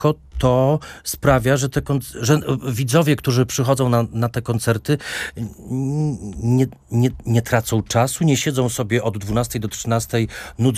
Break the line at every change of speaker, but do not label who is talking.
to sprawia, że że widzowie, którzy przychodzą na te koncerty, nie tracą czasu, nie siedzą sobie od 12 do 13,